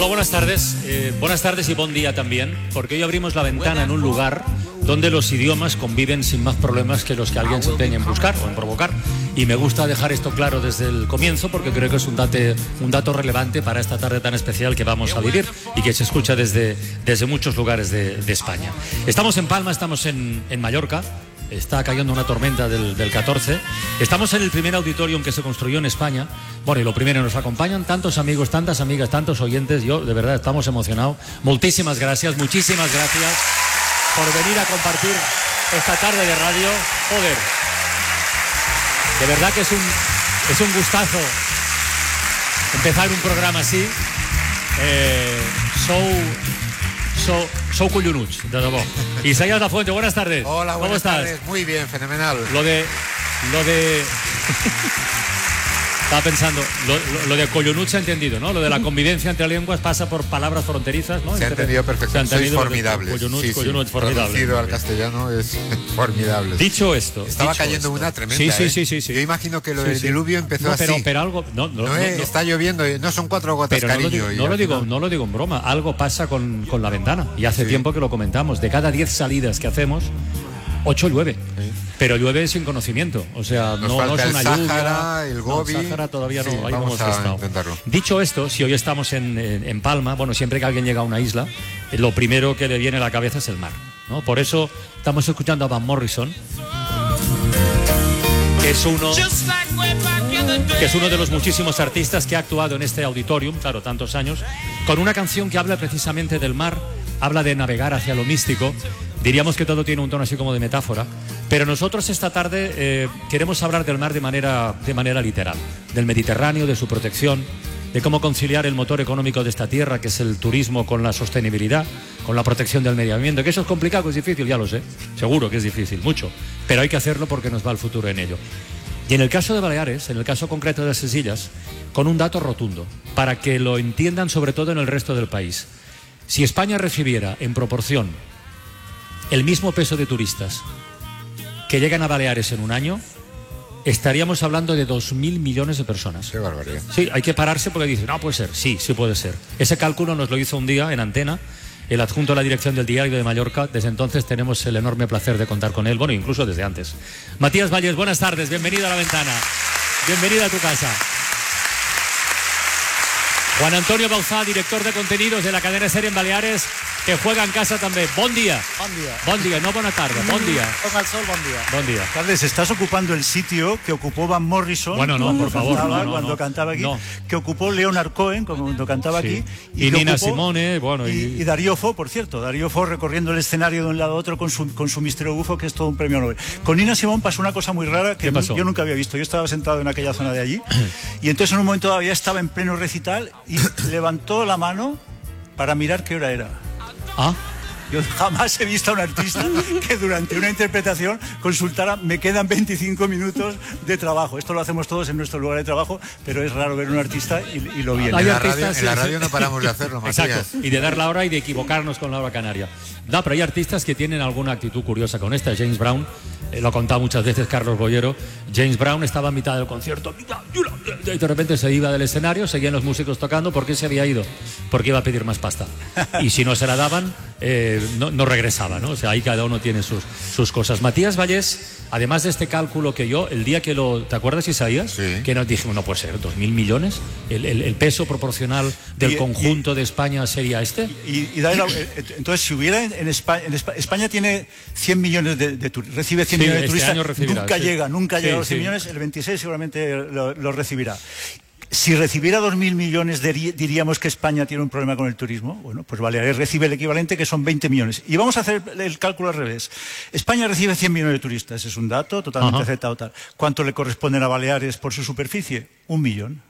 Hola, buenas tardes. Buenas tardes y buen día también, porque hoy abrimos la ventana en un lugar donde los idiomas conviven sin más problemas que los que alguien se empeña en buscar o en provocar. Y me gusta dejar esto claro desde el comienzo porque creo que es un dato relevante para esta tarde tan especial que vamos a vivir y que se escucha desde muchos lugares de España. Estamos en Palma, estamos en Mallorca. Está cayendo una tormenta del 14. Estamos en el primer auditorium que se construyó en España. Bueno, y lo primero, nos acompañan tantos amigos, tantas amigas, tantos oyentes. Yo, de verdad, estamos emocionados. Muchísimas gracias por venir a compartir esta tarde de radio. Joder, de verdad que es un gustazo empezar un programa así. Sou collonuts, de debò. Isaías Lafuente, buenas tardes. Hola, buenas tardes. Muy bien, fenomenal. Lo de... Estaba pensando, lo de collonut se ha entendido, ¿no? Lo de la convivencia entre lenguas pasa por palabras fronterizas, ¿no? Se ha entendido perfectamente. Sois formidables. Collonut, formidable. Traducido al castellano es formidable. Dicho esto... Estaba cayendo una tremenda, Sí. Yo imagino que lo del diluvio empezó así. Pero algo... No, está lloviendo, no son 4 gotas, pero cariño. No lo digo en broma. Algo pasa con la ventana. Y hace tiempo que lo comentamos. De cada 10 salidas que hacemos, 8 llueve. Sí. Pero llueve sin conocimiento, o sea, no es una Sáhara, lluvia. El Gobi. El Sáhara todavía no, sí, ahí vamos a intentarlo. Dicho esto, si hoy estamos en Palma, bueno, siempre que alguien llega a una isla, lo primero que le viene a la cabeza es el mar, ¿no? Por eso estamos escuchando a Van Morrison, que es uno de los muchísimos artistas que ha actuado en este auditorium, claro, tantos años, con una canción que habla precisamente del mar, habla de navegar hacia lo místico. Diríamos que todo tiene un tono así como de metáfora, pero nosotros esta tarde queremos hablar del mar de manera literal, del Mediterráneo, de su protección, de cómo conciliar el motor económico de esta tierra, que es el turismo, con la sostenibilidad, con la protección del medio ambiente, que eso es complicado, que es difícil, ya lo sé, seguro que es difícil, mucho, pero hay que hacerlo porque nos va el futuro en ello. Y en el caso de Baleares, en el caso concreto de las Sesillas, con un dato rotundo, para que lo entiendan sobre todo en el resto del país. Si España recibiera en proporción el mismo peso de turistas que llegan a Baleares en un año, estaríamos hablando de 2.000 millones de personas. Qué barbaridad. Sí, hay que pararse porque dicen, no puede ser, sí puede ser. Ese cálculo nos lo hizo un día en Antena el adjunto a la dirección del Diario de Mallorca. Desde entonces tenemos el enorme placer de contar con él, bueno, incluso desde antes. Matías Valles, buenas tardes, bienvenido a La Ventana, bienvenido a tu casa. Juan Antonio Bauzá, director de contenidos de la cadena SER en Baleares, que juega en casa también. Bon día. Bon día, no buena tarde, bon día. Con el sol, bon día. Bon día. Carles, estás ocupando el sitio que ocupó Van Morrison. Bueno, no, por favor. Cuando cantaba aquí. No. Que ocupó Leonard Cohen cuando cantaba aquí. Y Nina Simone, bueno. Y Darío Fo, por cierto. Darío Fo recorriendo el escenario de un lado a otro con su Misterio Bufo, que es todo un premio Nobel. Con Nina Simone pasó una cosa muy rara que yo nunca había visto. Yo estaba sentado en aquella zona de allí. Y entonces en un momento todavía estaba en pleno recital y levantó la mano para mirar qué hora era. Ah. Yo jamás he visto a un artista que durante una interpretación consultara, me quedan 25 minutos de trabajo. Esto lo hacemos todos en nuestro lugar de trabajo, pero es raro ver a un artista y lo viene. En la radio no paramos de hacerlo, Matías. Exacto, y de dar la hora y de equivocarnos con la hora canaria. No, pero hay artistas que tienen alguna actitud curiosa con esta. James Brown, lo ha contado muchas veces Carlos Bollero. James Brown estaba a mitad del concierto y de repente se iba del escenario, seguían los músicos tocando. ¿Por qué se había ido? Porque iba a pedir más pasta. Y si no se la daban, no regresaba, ¿no? O sea, ahí cada uno tiene sus cosas. Matías Vallés, además de este cálculo que yo, el día que ¿te acuerdas, Isaías? Sí. Que nos dijimos, no puede ser, 2.000 millones, el peso proporcional del conjunto de España sería este. Entonces, si hubiera en España tiene 100 millones de turistas, recibe 100 millones de turistas, nunca llega a los 100 millones, el 26 seguramente lo recibirá. Si recibiera 2.000 millones, diríamos que España tiene un problema con el turismo. Bueno, pues Baleares recibe el equivalente, que son 20 millones. Y vamos a hacer el cálculo al revés. España recibe 100 millones de turistas, es un dato totalmente aceptado tal. ¿Cuánto le corresponden a Baleares por su superficie? 1 millón.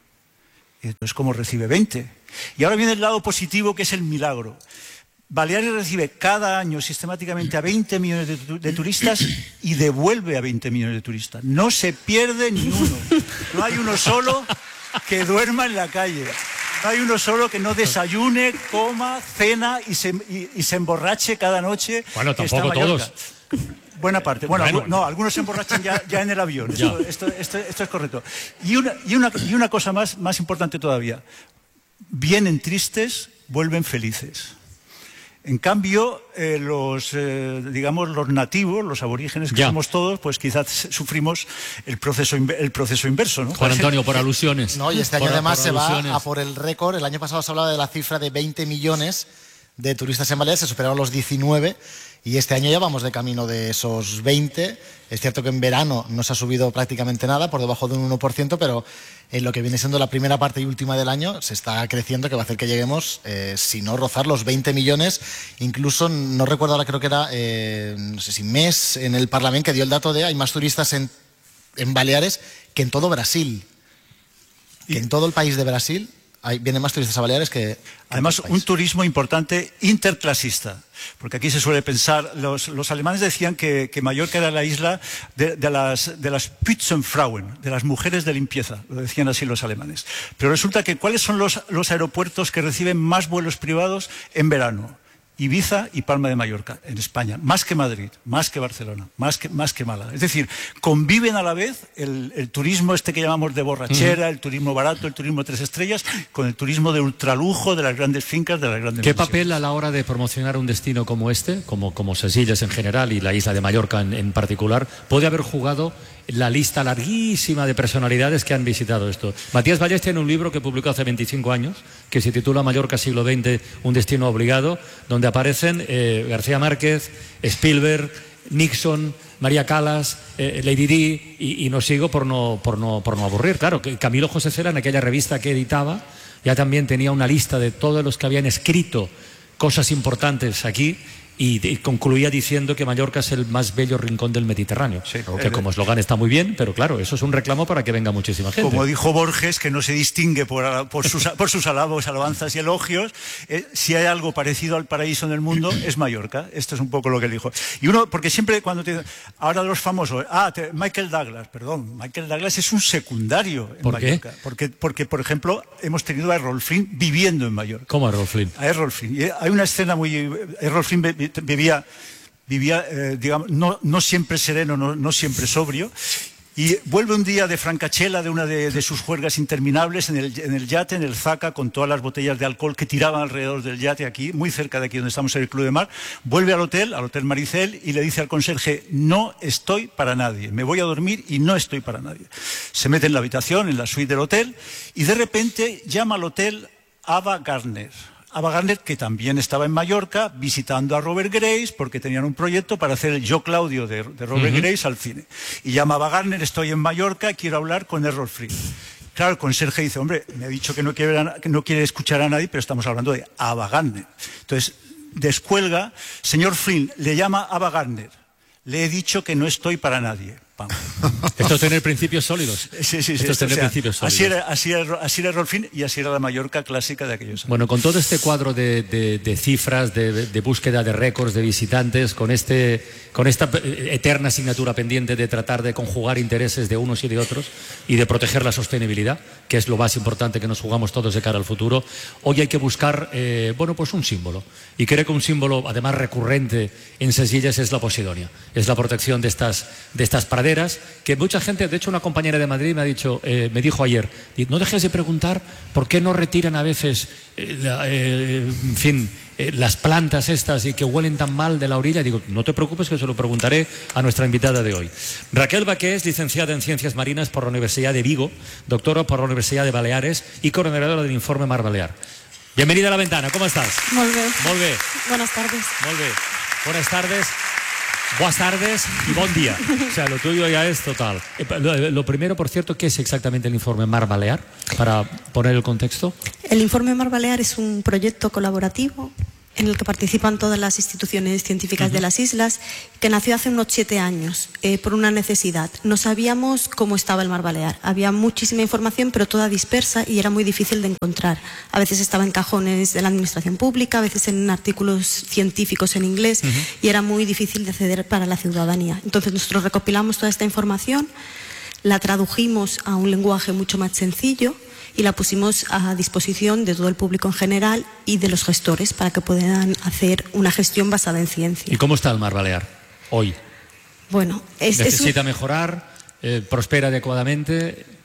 Y entonces, ¿cómo recibe 20? Y ahora viene el lado positivo, que es el milagro. Baleares recibe cada año sistemáticamente a 20 millones de turistas y devuelve a 20 millones de turistas. No se pierde ni uno. No hay uno solo que duerma en la calle. No hay uno solo que no desayune, coma, cena y se emborrache cada noche. Bueno, tampoco todos. Buena parte. Bueno, no, algunos se emborrachan ya en el avión. Esto es correcto. Y una cosa más importante todavía. Vienen tristes, vuelven felices. En cambio, los nativos, los aborígenes que somos todos, pues quizás sufrimos el proceso inverso, ¿no? Juan Antonio, por alusiones. No, y este año además se va a por el récord. El año pasado se hablaba de la cifra de 20 millones de turistas en Baleares, se superaron los 19 y este año ya vamos de camino de esos 20. Es cierto que en verano no se ha subido prácticamente nada, por debajo de un 1%, pero en lo que viene siendo la primera parte y última del año se está creciendo, que va a hacer que lleguemos, si no rozar los 20 millones. Incluso, no recuerdo ahora, creo que era, no sé si Mes, en el Parlamento, que dio el dato de hay más turistas en Baleares que en todo Brasil. Que en todo el país de Brasil vienen más turistas a Baleares que además un turismo importante interclasista, porque aquí se suele pensar, los alemanes decían que Mallorca era la isla de las Putzfrauen, de las mujeres de limpieza, lo decían así los alemanes. Pero resulta que ¿cuáles son los aeropuertos que reciben más vuelos privados en verano? Ibiza y Palma de Mallorca, en España, más que Madrid, más que Barcelona, más que Málaga. Es decir, conviven a la vez el turismo este que llamamos de borrachera, el turismo barato, el turismo 3 estrellas, con el turismo de ultralujo, de las grandes fincas, de las grandes ¿Qué papel a la hora de promocionar un destino como este, como Sesillas en general y la isla de Mallorca en particular, puede haber jugado la lista larguísima de personalidades que han visitado esto? Matías Vallés tiene un libro que publicó hace 25 años que se titula Mallorca siglo XX, un destino obligado, donde aparecen García Márquez, Spielberg, Nixon, María Callas, Lady Di, y no sigo por no aburrir. Claro, que Camilo José Cela, en aquella revista que editaba, ya también tenía una lista de todos los que habían escrito cosas importantes aquí, y concluía diciendo que Mallorca es el más bello rincón del Mediterráneo. Sí, que como eslogan está muy bien, pero claro, eso es un reclamo para que venga muchísima gente. Como dijo Borges, que no se distingue por sus alabos, alabanzas y elogios, si hay algo parecido al paraíso en el mundo, es Mallorca. Esto es un poco lo que él dijo. Y uno, porque siempre cuando te... Ahora de los famosos, Michael Douglas, perdón, Michael Douglas es un secundario en Mallorca. ¿Por qué? Porque, por ejemplo, hemos tenido a Errol Flynn viviendo en Mallorca. ¿Cómo Errol Flynn? A Errol Flynn. Y hay una escena muy... Errol Flynn vivía digamos, no siempre sereno, no siempre sobrio, y vuelve un día de Francachela, de una de sus juergas interminables, en el yate, en el Zaca, con todas las botellas de alcohol que tiraban alrededor del yate, aquí, muy cerca de aquí donde estamos en el Club de Mar. Vuelve al hotel Maricel, y le dice al conserje: no estoy para nadie, me voy a dormir y no estoy para nadie. Se mete en la habitación, en la suite del hotel, y de repente llama al hotel Ava Gardner, que también estaba en Mallorca visitando a Robert Grace, porque tenían un proyecto para hacer el Yo Claudio de Robert Grace al cine. Y llama a Ava Gardner: estoy en Mallorca, quiero hablar con Errol Flynn. Claro, el conserje dice: hombre, me ha dicho que no quiere escuchar a nadie, pero estamos hablando de Ava Gardner. Entonces, descuelga: señor Flynn, le llama Ava Gardner, le he dicho que no estoy para nadie. Esto es tener principios sólidos. Sí. Esto es tener principios sólidos. Así era Errol Flynn, y así era la Mallorca clásica de aquellos años. Bueno, con todo este cuadro de cifras, de búsqueda de récords, de visitantes, con esta eterna asignatura pendiente de tratar de conjugar intereses de unos y de otros y de proteger la sostenibilidad, que es lo más importante que nos jugamos todos de cara al futuro, hoy hay que buscar pues un símbolo. Y creo que un símbolo, además recurrente en Sesillas, es la Posidonia. Es la protección de estas praderas, que mucha gente, de hecho una compañera de Madrid me dijo ayer: no dejes de preguntar por qué no retiran a veces las plantas estas y que huelen tan mal de la orilla. Digo, no te preocupes, que se lo preguntaré a nuestra invitada de hoy. Raquel Baqués, licenciada en Ciencias Marinas por la Universidad de Vigo, doctora por la Universidad de Baleares y coordinadora del informe Mar Balear. Bienvenida a La Ventana, ¿cómo estás? Muy bien. Muy bien. Buenas tardes. Muy bien. Buenas tardes. Buenas tardes y buen día. O sea, lo tuyo ya es total. Lo primero, por cierto, ¿qué es exactamente el informe Mar Balear? Para poner el contexto. El informe Mar Balear es un proyecto colaborativo en el que participan todas las instituciones científicas de las islas, que nació hace unos 7 años por una necesidad. No sabíamos cómo estaba el Mar Balear. Había muchísima información, pero toda dispersa, y era muy difícil de encontrar. A veces estaba en cajones de la administración pública, a veces en artículos científicos en inglés, y era muy difícil de acceder para la ciudadanía. Entonces nosotros recopilamos toda esta información, la tradujimos a un lenguaje mucho más sencillo y la pusimos a disposición de todo el público en general y de los gestores para que puedan hacer una gestión basada en ciencia. ¿Y cómo está el Mar Balear hoy? Bueno, ¿Necesita mejorar? ¿Prospera adecuadamente?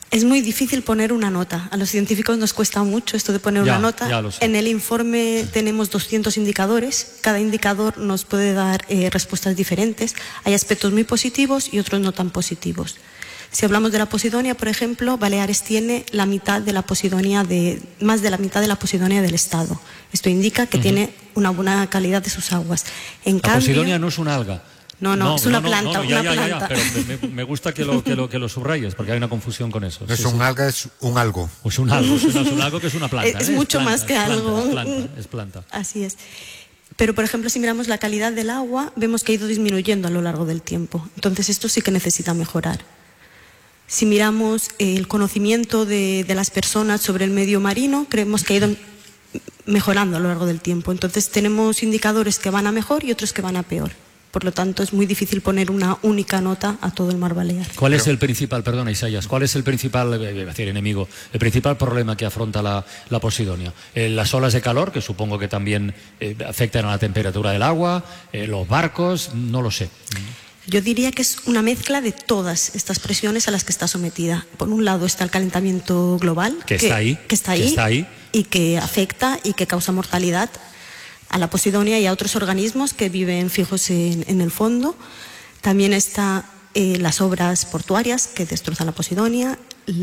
Es muy difícil poner una nota. A los científicos nos cuesta mucho esto de poner una nota. En el informe tenemos 200 indicadores. Cada indicador nos puede dar respuestas diferentes. Hay aspectos muy positivos y otros no tan positivos. Si hablamos de la posidonia, por ejemplo, Baleares tiene la mitad de la posidonia más de la mitad de la posidonia del Estado. Esto indica que tiene una buena calidad de sus aguas. Posidonia no es un alga. No, es una planta. Ya, pero me gusta que lo subrayes, porque hay una confusión con eso. No es un alga, es un algo. Es un algo que es una planta. Es mucho más que algo. Es planta. Así es. Pero, por ejemplo, si miramos la calidad del agua, vemos que ha ido disminuyendo a lo largo del tiempo. Entonces, esto sí que necesita mejorar. Si miramos el conocimiento de las personas sobre el medio marino, creemos que ha ido mejorando a lo largo del tiempo. Entonces, tenemos indicadores que van a mejor y otros que van a peor. Por lo tanto, es muy difícil poner una única nota a todo el mar Balear. ¿Cuál es el principal, perdona Isaías, cuál es el principal, enemigo, el principal problema que afronta la Posidonia? Las olas de calor, que supongo que también afectan a la temperatura del agua, los barcos, no lo sé. Yo diría que es una mezcla de todas estas presiones a las que está sometida. Por un lado está el calentamiento global, que está ahí y que afecta y que causa mortalidad a la Posidonia y a otros organismos que viven fijos en el fondo. También está las obras portuarias que destrozan la Posidonia,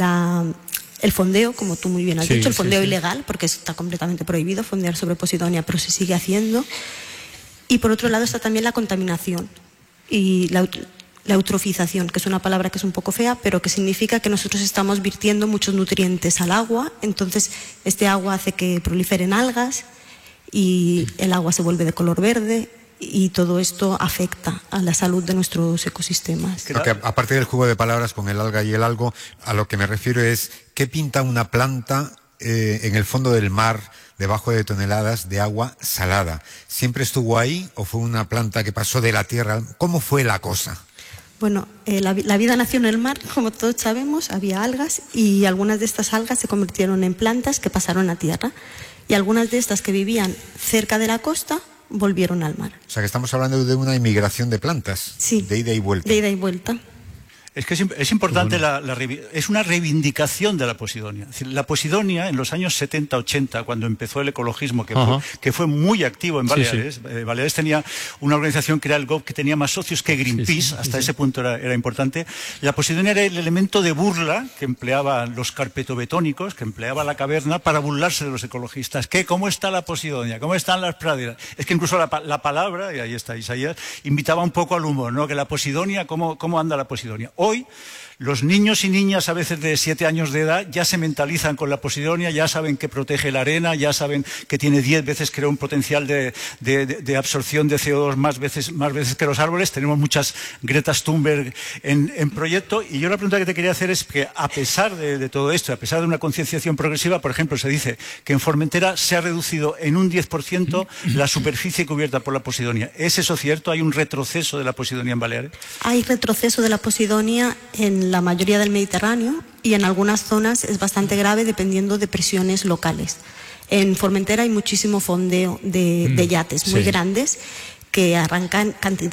el fondeo, como tú muy bien has dicho, el fondeo ilegal, porque está completamente prohibido fondear sobre Posidonia, pero se sigue haciendo. Y por otro lado está también la contaminación y la eutrofización, que es una palabra que es un poco fea, pero que significa que nosotros estamos virtiendo muchos nutrientes al agua. Entonces este agua hace que proliferen algas y el agua se vuelve de color verde, y todo esto afecta a la salud de nuestros ecosistemas. Porque aparte del juego de palabras con el alga y el algo, a lo que me refiero es ¿qué pinta una planta en el fondo del mar debajo de toneladas de agua salada? ¿Siempre estuvo ahí o fue una planta que pasó de la tierra? ¿Cómo fue la cosa? Bueno, la vida nació en el mar, como todos sabemos, había algas y algunas de estas algas se convirtieron en plantas que pasaron a tierra. Y algunas de estas que vivían cerca de la costa volvieron al mar. O sea que estamos hablando de una inmigración de plantas, de ida y vuelta. De ida y vuelta. Es que es importante, es una reivindicación de la Posidonia. Es decir, la Posidonia en los años 70-80, cuando empezó el ecologismo, que fue muy activo en Baleares, Baleares tenía una organización que era el GOB, que tenía más socios que Greenpeace, hasta ese punto era importante. La Posidonia era el elemento de burla que empleaban los carpetobetónicos, que empleaba la caverna para burlarse de los ecologistas. ¿Cómo está la Posidonia? ¿Cómo están las praderas? Es que incluso la palabra, y ahí está Isaías, invitaba un poco al humor, ¿no? Que la Posidonia, ¿cómo anda la Posidonia? Hoy, los niños y niñas a veces de 7 años de edad ya se mentalizan con la Posidonia, ya saben que protege la arena, ya saben que tiene 10 veces, creo, un potencial de absorción de CO2 más veces que los árboles. Tenemos muchas Greta Thunberg en proyecto. Y yo la pregunta que te quería hacer es que, a pesar de todo esto, a pesar de una concienciación progresiva, por ejemplo, se dice que en Formentera se ha reducido en un 10% la superficie cubierta por la Posidonia. ¿Es eso cierto? ¿Hay un retroceso de la Posidonia en Baleares? Hay retroceso de la Posidonia en la mayoría del Mediterráneo y en algunas zonas es bastante grave dependiendo de presiones locales. En Formentera hay muchísimo fondeo de yates muy grandes que arrancan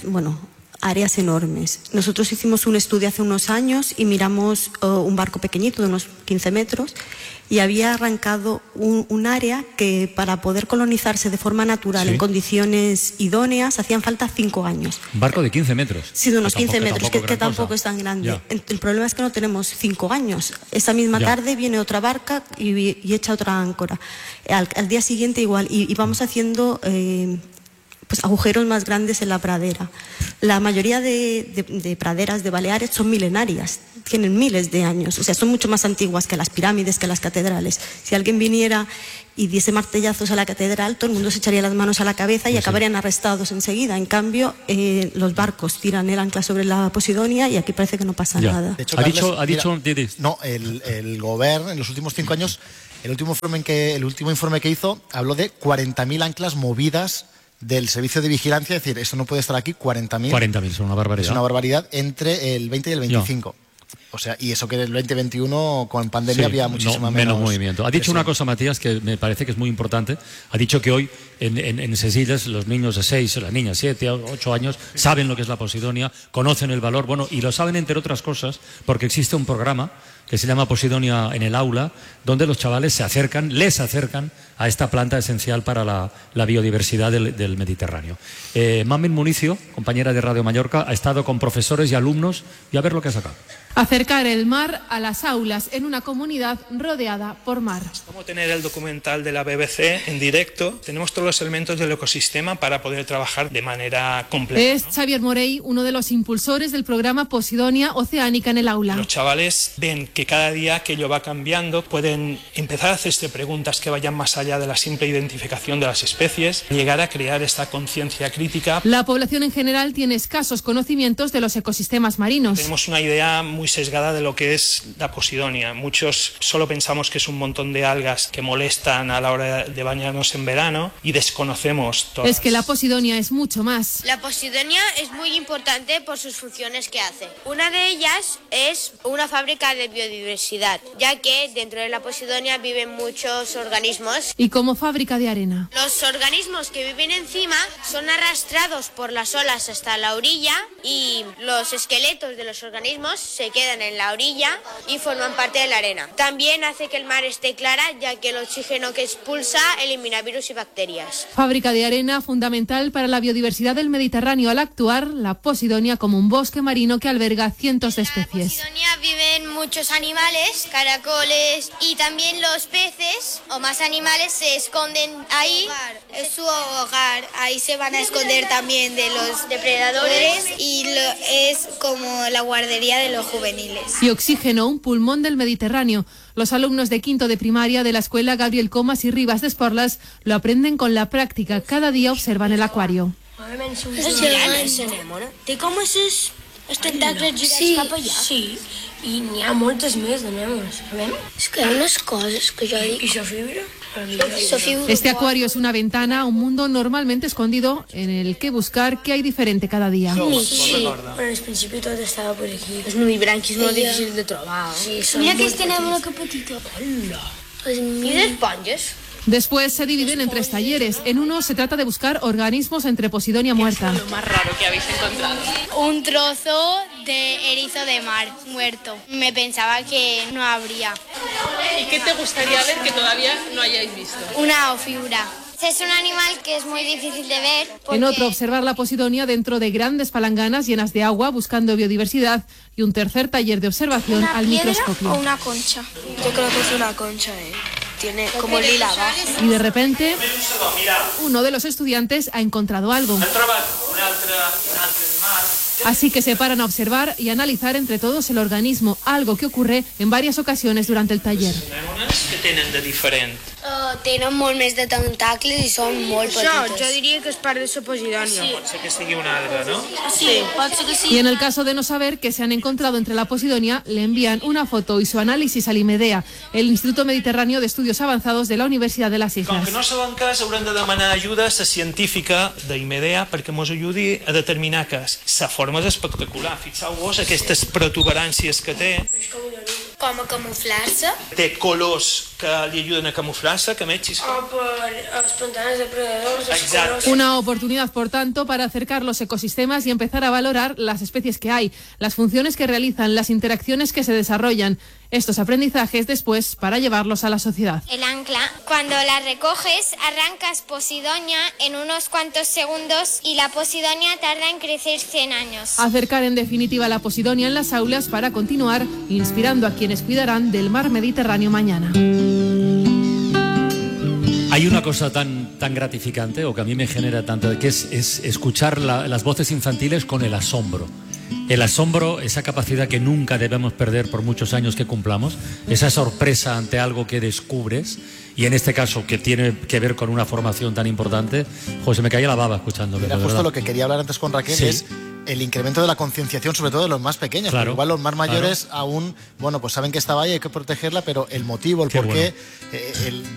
áreas enormes. Nosotros hicimos un estudio hace unos años y miramos un barco pequeñito de unos 15 metros y había arrancado un área que, para poder colonizarse de forma natural en condiciones idóneas, hacían falta 5 años. ¿Un barco de 15 metros? Sí, de unos 15 metros, que tampoco es tan grande. El problema es que no tenemos 5 años. Esa misma tarde viene otra barca y echa otra áncora. Al día siguiente igual. Y vamos haciendo agujeros más grandes en la pradera. La mayoría de praderas de Baleares son milenarias, tienen miles de años, o sea, son mucho más antiguas que las pirámides, que las catedrales. Si alguien viniera y diese martillazos a la catedral, todo el mundo se echaría las manos a la cabeza y acabarían arrestados enseguida. En cambio, los barcos tiran el ancla sobre la Posidonia y aquí parece que no pasa nada. De hecho, el Gobierno en los últimos 5 años, el último informe que hizo habló de 40.000 anclas movidas del servicio de vigilancia, es decir, eso no puede estar aquí, 40.000. 40.000, es una barbaridad. Es una barbaridad entre el 20 y el 25. O sea, y eso que en el 2021 con pandemia había muchísima menos movimiento. Ha dicho una cosa, Matías, que me parece que es muy importante. Ha dicho que hoy en Sesillas los niños de 6, las niñas 7, 8 años saben lo que es la Posidonia, conocen el valor, y lo saben entre otras cosas porque existe un programa que se llama Posidonia en el aula, donde los chavales les acercan a esta planta esencial para la biodiversidad del Mediterráneo. Mamen Municio, compañera de Radio Mallorca, ha estado con profesores y alumnos y a ver lo que ha sacado. Acercar el mar a las aulas en una comunidad rodeada por mar. Como tener el documental de la BBC en directo, tenemos todos los elementos del ecosistema para poder trabajar de manera completa. Es Xavier Morey, uno de los impulsores del programa Posidonia Oceánica en el aula. Los chavales ven que cada día aquello va cambiando, pueden empezar a hacerse preguntas que vayan más allá de la simple identificación de las especies, llegar a crear esta conciencia crítica. La población en general tiene escasos conocimientos de los ecosistemas marinos. Tenemos una idea muy sesgada de lo que es la Posidonia. Muchos solo pensamos que es un montón de algas que molestan a la hora de bañarnos en verano y desconocemos todas. Es que la Posidonia es mucho más. La Posidonia es muy importante por sus funciones que hace. Una de ellas es una fábrica de biodiversidad, ya que dentro de la Posidonia viven muchos organismos. Y como fábrica de arena. Los organismos que viven encima son arrastrados por las olas hasta la orilla y los esqueletos de los organismos se quedan en la orilla y forman parte de la arena. También hace que el mar esté clara, ya que el oxígeno que expulsa elimina virus y bacterias. Fábrica de arena fundamental para la biodiversidad del Mediterráneo al actuar la Posidonia como un bosque marino que alberga cientos de especies. En la Posidonia viven muchos animales, caracoles y también los peces o más animales se esconden ahí. Es su hogar, ahí se van a esconder también de los depredadores y es como la guardería de los juveniles. Y oxígeno, un pulmón del Mediterráneo. Los alumnos de quinto de primaria de la escuela Gabriel Comas y Rivas de Esporlas lo aprenden con la práctica. Cada día observan el acuario. Té com aquests tentacles girats cap allà. Sí, i n'hi ha moltes més, de memes, sabem? És que hi ha unes coses que jo dic... I això fibra? Este acuario es una ventana a un mundo normalmente escondido en el que buscar qué hay diferente cada día. Sí, bueno, al principi tot estava per aquí. Els nudibranquis molt difícils de trobar. Sí, mira que tenemos que petito. Hola. ¿Y de esponjas? Después se dividen en 3 talleres. En uno se trata de buscar organismos entre Posidonia muerta. ¿Qué es lo más raro que habéis encontrado? Un trozo de erizo de mar muerto. Me pensaba que no habría. ¿Y qué te gustaría ver que todavía no hayáis visto? Una ofibra. Es un animal que es muy difícil de ver. En otro, observar la Posidonia dentro de grandes palanganas llenas de agua buscando biodiversidad. Y un tercer taller de observación al microscopio. ¿O una concha? Yo creo que es una concha, Tiene como lila abajo. Y de repente, uno de los estudiantes ha encontrado algo. Así que se paran a observar y analizar entre todos el organismo, algo que ocurre en varias ocasiones durante el taller. ¿Qué tienen de diferente? Tenen molt més de tentacles i són molt petites. Jo diria que és part de la Posidonia. Sí. Pot ser que sigui una alga, ¿no? Sí, pot ser que sí. Y en el caso de no saber qué se han encontrado entre la Posidonia, le envían una foto y su análisis al IMEDEA, el Instituto Mediterráneo de Estudios Avanzados de la Universidad de les Isles. Com que no saben cas, haurem de demanar ajuda a la científica d'IMEDEA perquè ens ajudi a determinar cas. La forma és espectacular. Fixeu-vos aquestes protuberàncies que té. Com a camuflar-se. Té colors que li ajuden a camuflar-se, que metges. O per els pantanes depredadors. Exacte. Una oportunidad, por tanto, para acercar los ecosistemas y empezar a valorar las especies que hay, las funciones que realizan, las interacciones que se desarrollan. Estos aprendizajes después para llevarlos a la sociedad. El ancla, cuando la recoges, arrancas Posidonia en unos cuantos segundos y la Posidonia tarda en crecer 100 años. Acercar en definitiva la Posidonia en las aulas para continuar inspirando a quienes cuidarán del mar Mediterráneo mañana. Hay una cosa tan gratificante, o que a mí me genera tanto, que es escuchar las voces infantiles con el asombro. El asombro, esa capacidad que nunca debemos perder por muchos años que cumplamos, esa sorpresa ante algo que descubres, y en este caso que tiene que ver con una formación tan importante, José, me caía la baba escuchándolo. Era justo lo que quería hablar antes con Raquel, sí. Es el incremento de la concienciación, sobre todo de los más pequeños. Claro, igual los más mayores aún, bueno, pues saben que estaba ahí, hay que protegerla, pero el motivo, el porqué,